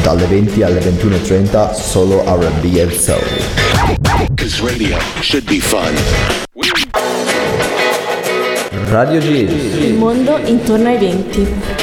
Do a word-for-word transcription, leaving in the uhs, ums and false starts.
dalle venti alle ventuno e trenta, solo R and B e Soul. Cause radio should be fun. Radio Giz. Il mondo intorno ai venti.